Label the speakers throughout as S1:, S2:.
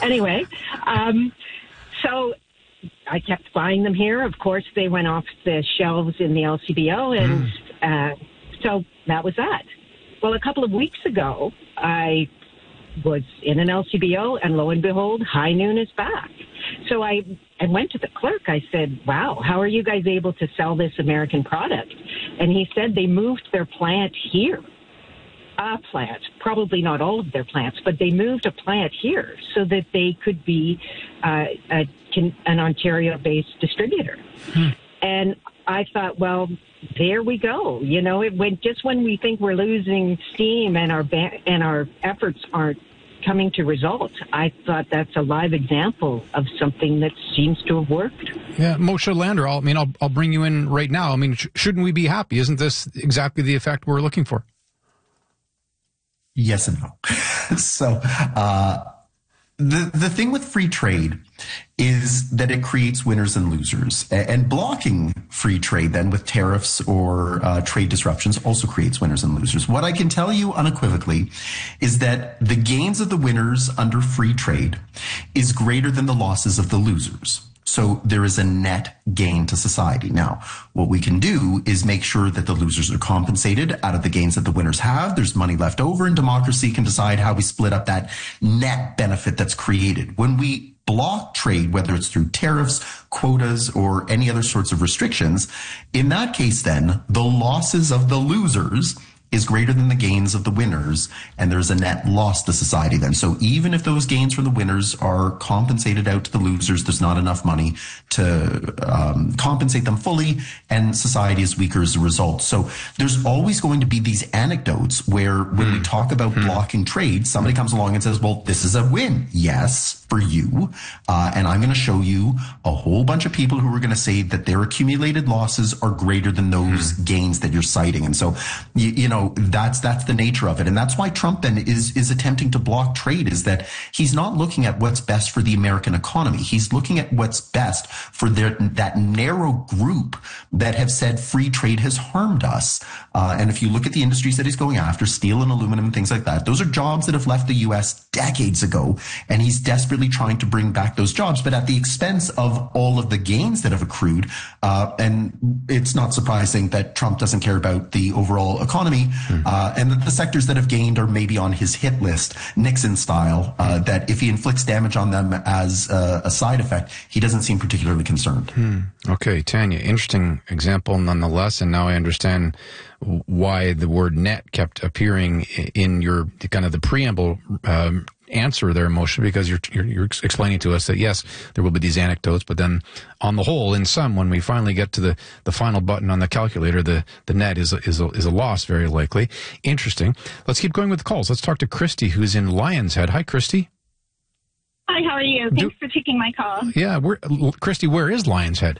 S1: Anyway, so I kept buying them here. Of course, they went off the shelves in the LCBO, and so that was that. Well, a couple of weeks ago, I was in an LCBO, and lo and behold, High Noon is back. So I went to the clerk. I said, wow, how are you guys able to sell this American product? And he said they moved their plant here. A plant, probably not all of their plants, but they moved a plant here so that they could be an Ontario-based distributor. And I thought, well, there we go. You know, it went just when we think we're losing steam and our efforts aren't coming to results. I thought that's a live example of something that seems to have worked.
S2: Yeah, Moshe Lander, I'll bring you in right now. I mean, shouldn't we be happy? Isn't this exactly the effect we're looking for?
S3: Yes and no. So the thing with free trade is that it creates winners and losers. And blocking free trade then with tariffs or trade disruptions also creates winners and losers. What I can tell you unequivocally is that the gains of the winners under free trade is greater than the losses of the losers. So there is a net gain to society. Now, what we can do is make sure that the losers are compensated out of the gains that the winners have. There's money left over, and democracy can decide how we split up that net benefit that's created. When we block trade, whether it's through tariffs, quotas, or any other sorts of restrictions, in that case, then the losses of the losers is greater than the gains of the winners, and there's a net loss to society then. So even if those gains from the winners are compensated out to the losers, there's not enough money to compensate them fully, and society is weaker as a result. So there's always going to be these anecdotes where when we talk about blocking trade, somebody comes along and says, well, this is a win. Yes, for you. And I'm going to show you a whole bunch of people who are going to say that their accumulated losses are greater than those gains that you're citing. And so, you know, that's the nature of it. And that's why Trump then is attempting to block trade, is that he's not looking at what's best for the American economy. He's looking at what's best for that narrow group that have said free trade has harmed us. And if you look at the industries that he's going after, steel and aluminum and things like that, those are jobs that have left the U.S. decades ago. And he's desperately trying to bring back those jobs, but at the expense of all of the gains that have accrued. And it's not surprising that Trump doesn't care about the overall economy. And that the sectors that have gained are maybe on his hit list, Nixon style, that if he inflicts damage on them as a side effect, he doesn't seem particularly concerned.
S2: Okay, Tanya, interesting example nonetheless, and now I understand why the word net kept appearing in your kind of the preamble answer there, Moshe, because you're explaining to us that yes, there will be these anecdotes, but then on the whole, in sum, when we finally get to the final button on the calculator, the net is a loss, very likely. Interesting. Let's keep going with the calls. Let's talk to Christy, who's in Lions Head. Hi, Christy.
S4: Hi, how are you? Thanks for taking my call.
S2: Yeah, Christy, where is Lions Head?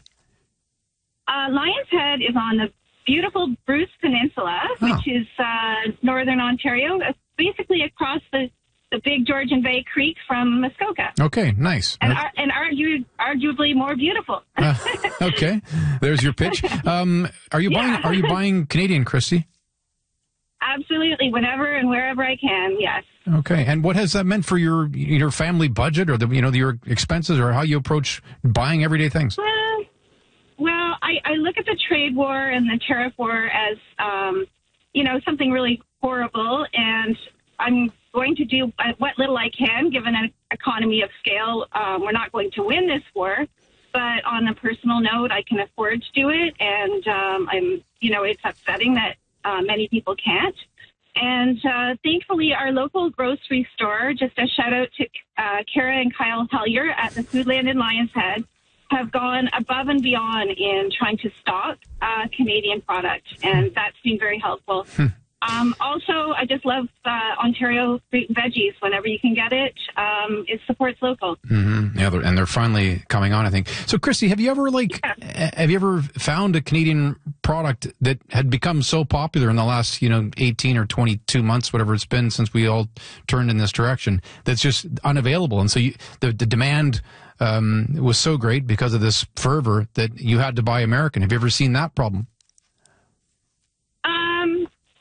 S4: Lions Head is on the beautiful Bruce Peninsula, which is northern Ontario, basically across the big Georgian Bay Creek from Muskoka.
S2: Okay, nice.
S4: And arguably more beautiful.
S2: Okay, there's your pitch. Are you buying Canadian, Christy?
S4: Absolutely, whenever and wherever I can. Yes.
S2: Okay, and what has that meant for your family budget, or your expenses, or how you approach buying everyday things?
S4: Well, I look at the trade war and the tariff war as something really horrible, and I'm going to do what little I can, given an economy of scale. We're not going to win this war, but on a personal note, I can afford to do it, and it's upsetting that many people can't. And thankfully, our local grocery store, just a shout out to Kara and Kyle Hellier at the Foodland in Lions Head, have gone above and beyond in trying to stock Canadian product, and that's been very helpful. Also, I just love Ontario fruit and veggies whenever you can get it. It supports local. Mm-hmm.
S2: Yeah, and they're finally coming on, I think. So, Christy, have you ever found a Canadian product that had become so popular in the last 18 or 22 months, whatever it's been since we all turned in this direction, that's just unavailable, and so the demand was so great because of this fervor that you had to buy American? Have you ever seen that problem?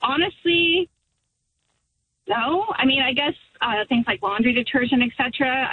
S4: Honestly, no. I mean, I guess things like laundry detergent, etc.